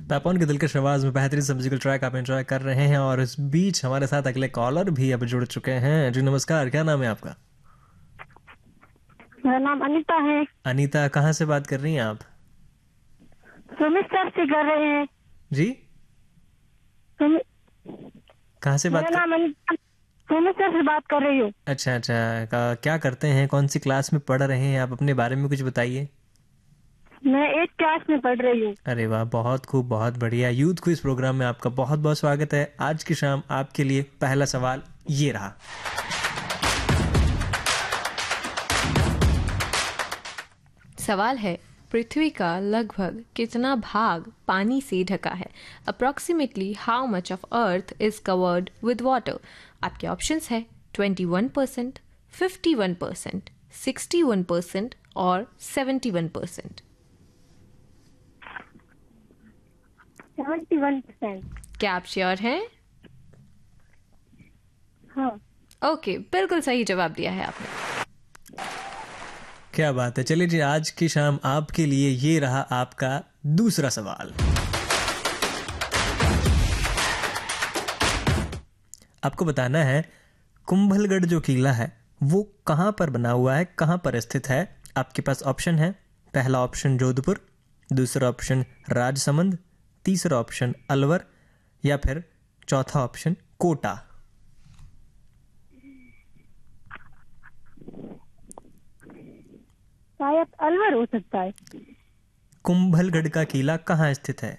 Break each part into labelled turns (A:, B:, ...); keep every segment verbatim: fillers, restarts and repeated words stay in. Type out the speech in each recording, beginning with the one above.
A: पैपॉन के दिलकश आवाज में बेहतरीन सा म्यूजिकल ट्रैक आप एंजॉय कर रहे हैं और इस बीच हमारे साथ अगले कॉलर भी अब जुड़ चुके हैं। जी नमस्कार, क्या नाम है आपका?
B: मेरा नाम अनीता है।
A: अनीता, कहाँ से बात कर रही हैं आप?
B: सुमित सर से कर रहे हैं।
A: जी, कहाँ से बात
B: मेरा
A: कर...
B: नाम अनीता, सुमित सर से बात कर रही हूँ।
A: अच्छा अच्छा, का- क्या करते हैं, कौन सी क्लास में पढ़ रहे हैं आप? अपने बारे में कुछ बताइए।
B: मैं एक क्लास में पढ़ रही हूँ।
A: अरे वाह, बहुत खूब, बहुत बढ़िया। यूथ क्विज प्रोग्राम में आपका बहुत बहुत स्वागत है। आज की शाम आपके लिए पहला सवाल ये रहा।
C: सवाल है, पृथ्वी का लगभग कितना भाग पानी से ढका है? Approximately how much of earth is covered with water? आपके ऑप्शंस है twenty one percent, fifty one percent, sixty one percent और seventy one percent.
B: Seventy one percent.
C: क्या आप श्योर हैं?
B: हाँ।
C: ओके, बिल्कुल सही जवाब दिया है आपने।
A: क्या बात है। चलिए जी, आज की शाम आपके लिए ये रहा आपका दूसरा सवाल। आपको बताना है कुंभलगढ़ जो किला है वो कहां पर बना हुआ है, कहां पर स्थित है। आपके पास ऑप्शन है, पहला ऑप्शन जोधपुर, दूसरा ऑप्शन राजसमंद, तीसरा ऑप्शन अलवर या फिर चौथा ऑप्शन कोटा।
B: शायद अलवर हो सकता है।
A: कुंभलगढ़ का किला कहाँ स्थित है?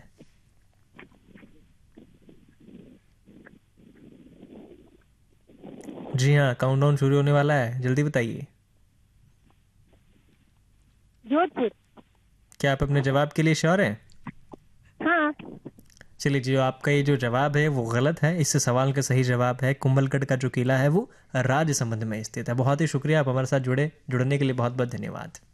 A: जी हाँ, काउंटडाउन शुरू होने वाला है, जल्दी बताइए।
B: जोधपुर।
A: क्या आप अपने जवाब के लिए श्योर हैं?
B: हाँ।
A: चलिए जी, आपका ये जो जवाब है वो गलत है। इस सवाल का सही जवाब है कुंभलगढ़ का जो किला है वो राजसमंद में स्थित है। बहुत ही शुक्रिया, आप हमारे साथ जुड़े जुड़ने के लिए बहुत बहुत धन्यवाद।